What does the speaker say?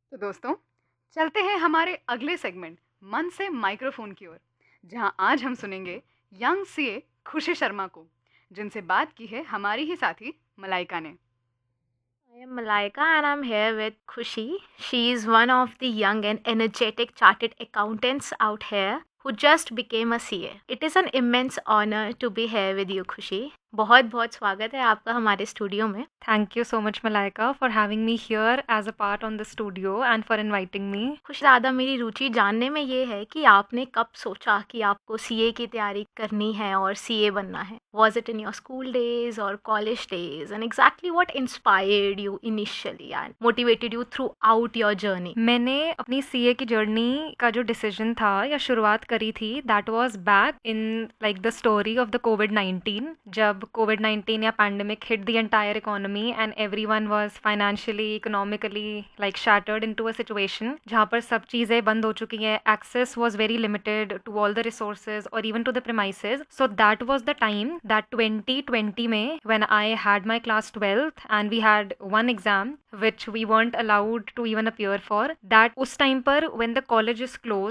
तो दोस्तों, चलते हैं हमारे अगले सेगमेंट मन से माइक्रोफोन की ओर, जहां आज हम सुनेंगे यंग सीए खुशी शर्मा को, जिनसे बात की है हमारी ही साथी मलाइका ने। I am Malaika and I'm here with Khushi. She is one of the young and energetic chartered accountants out here who just became a CA. It is an immense honor to be here with you, Khushi. बहुत बहुत स्वागत है आपका हमारे studio में। Thank you so much, Malaika, for having me here as a part on the studio and for inviting me. खुश ज़्यादा मेरी रुचि जानने में ये है कि आपने कब सोचा कि आपको सीए की तैयारी करनी है और सीए बनना है? Was it in your school days or college days? And exactly what inspired you initially and motivated you throughout your journey? मैंने अपनी सीए की जर्नी का जो डिसीजन था या शुरुआत करी थी that was back in like the story of the कोविड-19 जब कोविड-19 या pandemic hit the entire economy and everyone was financially economically like shattered into a situation जहाँ पर सब चीज़ें बंद हो चुकी हैं, access was very limited to all the resources और even to the premises. So that was the time that 2020 में when I had my class 12th and we had one exam which we weren't allowed to even appear for, that उस time पर when the college is closed